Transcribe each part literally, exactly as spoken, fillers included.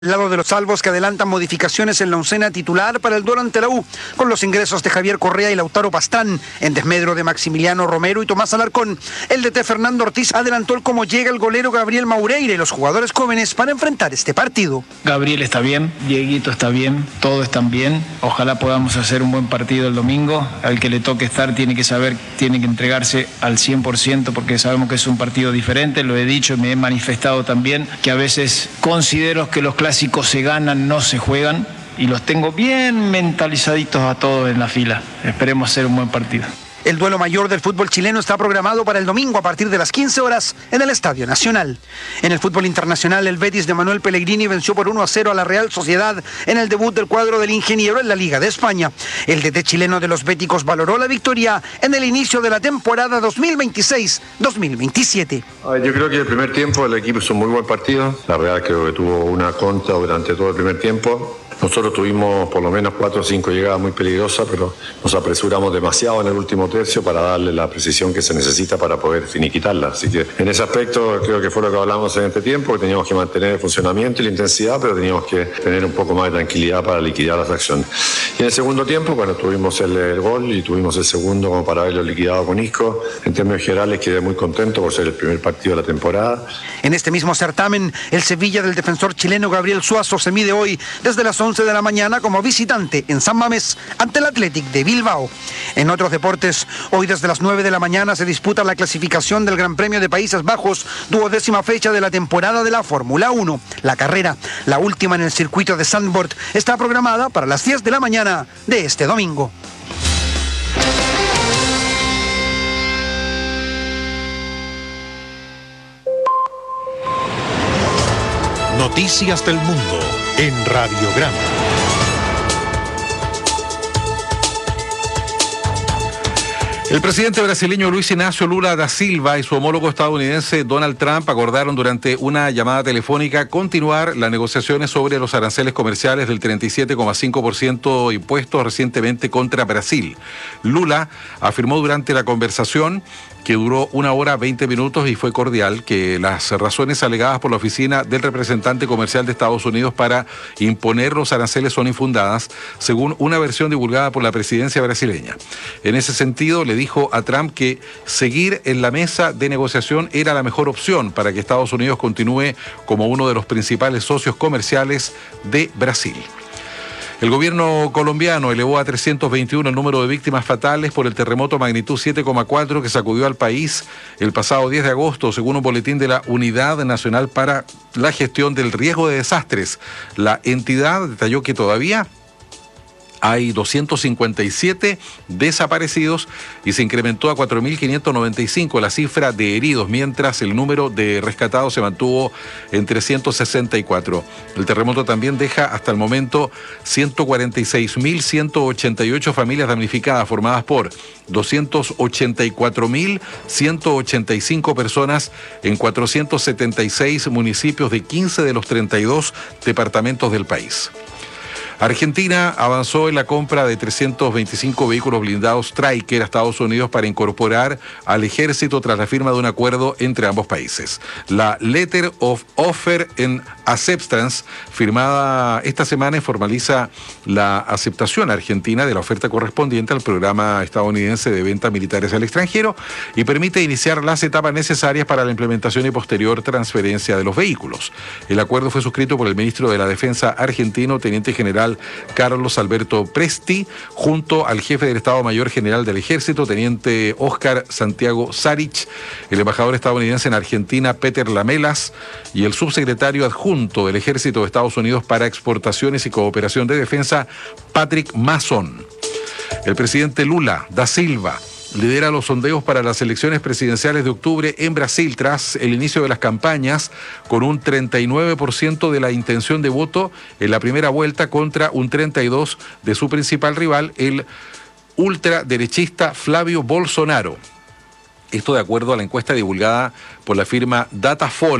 Al lado de los salvos que adelantan modificaciones en la oncena titular para el duelo ante la U, con los ingresos de Javier Correa y Lautaro Pastrán, en desmedro de Maximiliano Romero y Tomás Alarcón. El D T Fernando Ortiz adelantó el cómo llega el golero Gabriel Maureira y los jugadores jóvenes para enfrentar este partido. Gabriel está bien, Dieguito está bien, todos están bien. Ojalá podamos hacer un buen partido el domingo. Al que le toque estar tiene que saber, tiene que entregarse al cien por ciento porque sabemos que es un partido diferente. Lo he dicho y me he manifestado también que a veces considero que los clásicos clásicos se ganan, no se juegan, y los tengo bien mentalizaditos a todos en la fila. Esperemos hacer un buen partido. El duelo mayor del fútbol chileno está programado para el domingo a partir de las quince horas en el Estadio Nacional. En el fútbol internacional, el Betis de Manuel Pellegrini venció por uno a cero a la Real Sociedad en el debut del cuadro del ingeniero en la Liga de España. El D T chileno de los béticos valoró la victoria en el inicio de la temporada dos mil veintiséis dos mil veintisiete. Yo creo que el primer tiempo el equipo hizo un muy buen partido. La Real creo que tuvo una contra durante todo el primer tiempo. Nosotros tuvimos por lo menos cuatro o cinco llegadas muy peligrosas, pero nos apresuramos demasiado en el último tercio para darle la precisión que se necesita para poder finiquitarla. Así que en ese aspecto creo que fue lo que hablamos en este tiempo, que teníamos que mantener el funcionamiento y la intensidad, pero teníamos que tener un poco más de tranquilidad para liquidar las acciones. Y en el segundo tiempo, bueno, tuvimos el, el gol y tuvimos el segundo como para haberlo liquidado con Isco. En términos generales quedé muy contento por ser el primer partido de la temporada. En este mismo certamen, el Sevilla del defensor chileno Gabriel Suazo se mide hoy desde las once de la mañana como visitante en San Mamés ante el Athletic de Bilbao. En otros deportes, hoy desde las nueve de la mañana se disputa la clasificación del Gran Premio de Países Bajos, duodécima fecha de la temporada de la Fórmula uno. La carrera, la última en el circuito de Zandvoort, está programada para las diez de la mañana de este domingo. Noticias del Mundo en Radiograma. El presidente brasileño Luis Inácio Lula da Silva y su homólogo estadounidense Donald Trump acordaron durante una llamada telefónica continuar las negociaciones sobre los aranceles comerciales del treinta y siete coma cinco por ciento impuestos recientemente contra Brasil. Lula afirmó durante la conversación, que duró una hora veinte minutos y fue cordial, que las razones alegadas por la oficina del representante comercial de Estados Unidos para imponer los aranceles son infundadas, según una versión divulgada por la presidencia brasileña. En ese sentido, le dijo a Trump que seguir en la mesa de negociación era la mejor opción para que Estados Unidos continúe como uno de los principales socios comerciales de Brasil. El gobierno colombiano elevó a trescientos veintiuno el número de víctimas fatales por el terremoto magnitud siete coma cuatro que sacudió al país el pasado diez de agosto, según un boletín de la Unidad Nacional para la Gestión del Riesgo de Desastres. La entidad detalló que todavía hay doscientos cincuenta y siete desaparecidos y se incrementó a cuatro mil quinientos noventa y cinco la cifra de heridos, mientras el número de rescatados se mantuvo en trescientos sesenta y cuatro. El terremoto también deja hasta el momento ciento cuarenta y seis mil ciento ochenta y ocho familias damnificadas, formadas por doscientos ochenta y cuatro mil ciento ochenta y cinco personas en cuatrocientos setenta y seis municipios de quince de los treinta y dos departamentos del país. Argentina avanzó en la compra de trescientos veinticinco vehículos blindados Stryker a Estados Unidos para incorporar al ejército tras la firma de un acuerdo entre ambos países. La Letter of Offer and Acceptance, firmada esta semana, formaliza la aceptación argentina de la oferta correspondiente al programa estadounidense de venta militares al extranjero y permite iniciar las etapas necesarias para la implementación y posterior transferencia de los vehículos. El acuerdo fue suscrito por el ministro de la Defensa argentino, teniente general Carlos Alberto Presti, junto al jefe del Estado Mayor General del Ejército, teniente Oscar Santiago Sarich, el embajador estadounidense en Argentina, Peter Lamelas, y el subsecretario adjunto del Ejército de Estados Unidos para Exportaciones y Cooperación de Defensa, Patrick Mason. El presidente Lula da Silva lidera los sondeos para las elecciones presidenciales de octubre en Brasil tras el inicio de las campañas, con un treinta y nueve por ciento de la intención de voto en la primera vuelta contra un treinta y dos por ciento de su principal rival, el ultraderechista Flavio Bolsonaro. Esto de acuerdo a la encuesta divulgada por la firma Datafolha.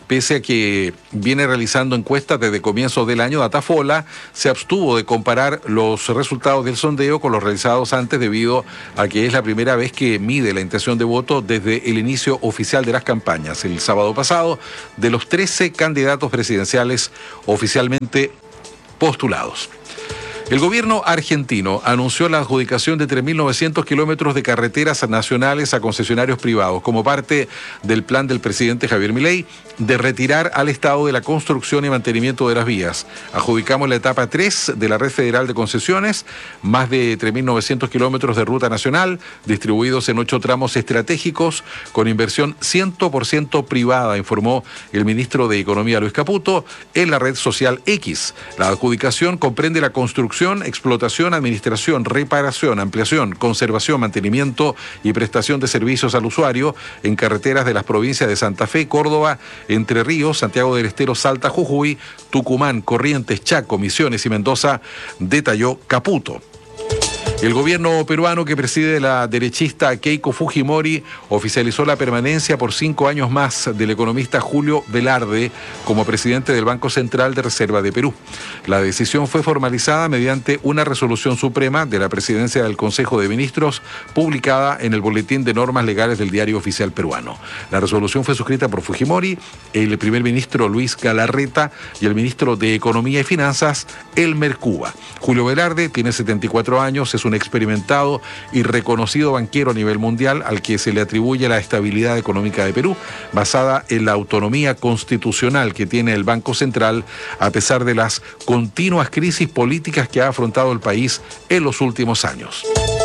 pese a que viene realizando encuestas desde comienzos del año. Datafola se abstuvo de comparar los resultados del sondeo con los realizados antes debido a que es la primera vez que mide la intención de voto desde el inicio oficial de las campañas. El sábado pasado, de los trece candidatos presidenciales oficialmente postulados. El gobierno argentino anunció la adjudicación de tres mil novecientos kilómetros de carreteras nacionales a concesionarios privados como parte del plan del presidente Javier Milei de retirar al Estado de la construcción y mantenimiento de las vías. Adjudicamos la etapa tres de la Red Federal de Concesiones, más de tres mil novecientos kilómetros de ruta nacional, distribuidos en ocho tramos estratégicos, con inversión cien por ciento privada, informó el ministro de Economía Luis Caputo en la red social X. La adjudicación comprende la construcción, explotación, administración, reparación, ampliación, conservación, mantenimiento y prestación de servicios al usuario en carreteras de las provincias de Santa Fe, Córdoba, Entre Ríos, Santiago del Estero, Salta, Jujuy, Tucumán, Corrientes, Chaco, Misiones y Mendoza, detalló Caputo. El gobierno peruano que preside la derechista Keiko Fujimori oficializó la permanencia por cinco años más del economista Julio Velarde como presidente del Banco Central de Reserva de Perú. La decisión fue formalizada mediante una resolución suprema de la presidencia del Consejo de Ministros publicada en el Boletín de Normas Legales del Diario Oficial Peruano. La resolución fue suscrita por Fujimori, el primer ministro Luis Galarreta y el ministro de Economía y Finanzas, Elmer Cuba. Julio Velarde tiene setenta y cuatro años, es un experimentado y reconocido banquero a nivel mundial al que se le atribuye la estabilidad económica de Perú, basada en la autonomía constitucional que tiene el Banco Central a pesar de las continuas crisis políticas que ha afrontado el país en los últimos años.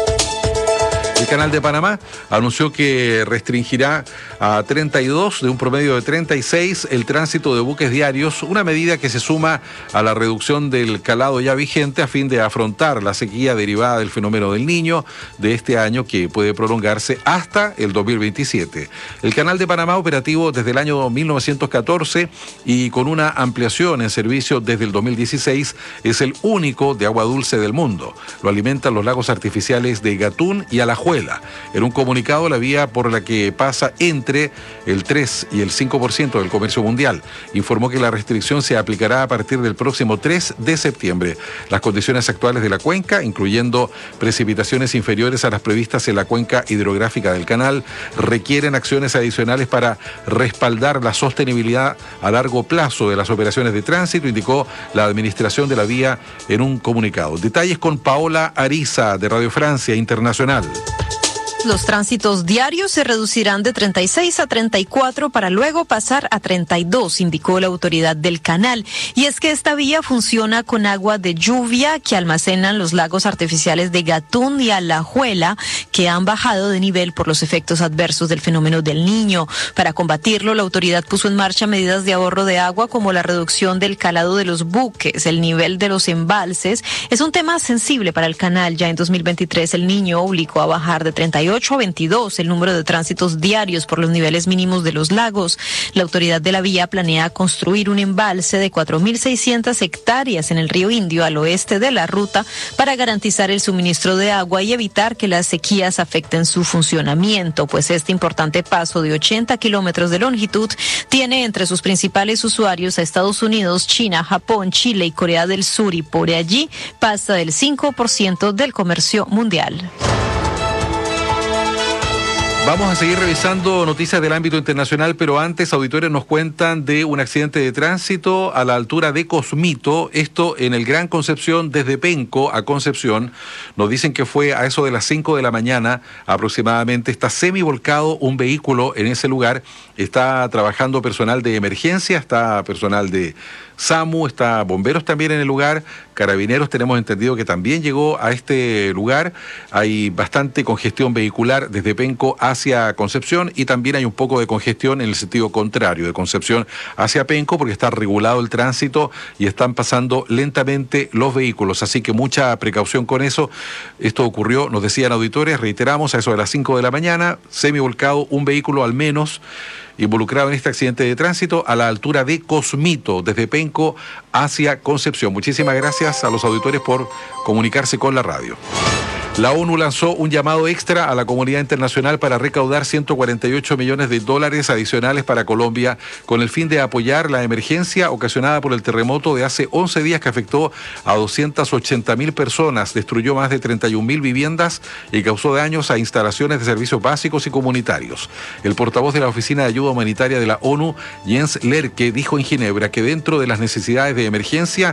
El Canal de Panamá anunció que restringirá a treinta y dos de un promedio de treinta y seis el tránsito de buques diarios, una medida que se suma a la reducción del calado ya vigente a fin de afrontar la sequía derivada del fenómeno del Niño de este año que puede prolongarse hasta el dos mil veintisiete. El Canal de Panamá, operativo desde el año mil novecientos catorce y con una ampliación en servicio desde el dos mil dieciséis, es el único de agua dulce del mundo. Lo alimentan los lagos artificiales de Gatún y Alajuela. En un comunicado, la vía por la que pasa entre el tres y el cinco por ciento del comercio mundial informó que la restricción se aplicará a partir del próximo tres de septiembre. Las condiciones actuales de la cuenca, incluyendo precipitaciones inferiores a las previstas en la cuenca hidrográfica del canal, requieren acciones adicionales para respaldar la sostenibilidad a largo plazo de las operaciones de tránsito, indicó la administración de la vía en un comunicado. Detalles con Paola Ariza de Radio Francia Internacional. Los tránsitos diarios se reducirán de treinta y seis a treinta y cuatro para luego pasar a treinta y dos, indicó la autoridad del canal. Y es que esta vía funciona con agua de lluvia que almacenan los lagos artificiales de Gatún y Alajuela, que han bajado de nivel por los efectos adversos del fenómeno del Niño. Para combatirlo, la autoridad puso en marcha medidas de ahorro de agua como la reducción del calado de los buques, el nivel de los embalses. Es un tema sensible para el canal. Ya en dos mil veintitrés el Niño obligó a bajar de treinta y ocho a veintidós el número de tránsitos diarios por los niveles mínimos de los lagos. La autoridad de la vía planea construir un embalse de cuatro mil seiscientas hectáreas en el río Indio al oeste de la ruta para garantizar el suministro de agua y evitar que las sequías afecten su funcionamiento, pues este importante paso de ochenta kilómetros de longitud tiene entre sus principales usuarios a Estados Unidos, China, Japón, Chile y Corea del Sur, y por allí pasa del cinco por ciento del comercio mundial. Vamos a seguir revisando noticias del ámbito internacional, pero antes, auditores nos cuentan de un accidente de tránsito a la altura de Cosmito, esto en el Gran Concepción, desde Penco a Concepción. Nos dicen que fue a eso de las cinco de la mañana aproximadamente. Está semivolcado un vehículo en ese lugar. Está trabajando personal de emergencia, está personal de SAMU, está bomberos también en el lugar, carabineros tenemos entendido que también llegó a este lugar. Hay bastante congestión vehicular desde Penco hacia Concepción y también hay un poco de congestión en el sentido contrario, de Concepción hacia Penco, porque está regulado el tránsito y están pasando lentamente los vehículos, así que mucha precaución con eso. Esto ocurrió, nos decían auditores, reiteramos, a eso de las cinco de la mañana, semivolcado un vehículo al menos involucrado en este accidente de tránsito a la altura de Cosmito, desde Penco hacia Concepción. Muchísimas gracias a los auditores por comunicarse con la radio. La ONU lanzó un llamado extra a la comunidad internacional para recaudar ciento cuarenta y ocho millones de dólares adicionales para Colombia con el fin de apoyar la emergencia ocasionada por el terremoto de hace once días que afectó a doscientas ochenta mil personas, destruyó más de treinta y un mil viviendas y causó daños a instalaciones de servicios básicos y comunitarios. El portavoz de la Oficina de Ayuda Humanitaria de la ONU, Jens Lerke, dijo en Ginebra que dentro de las necesidades de emergencia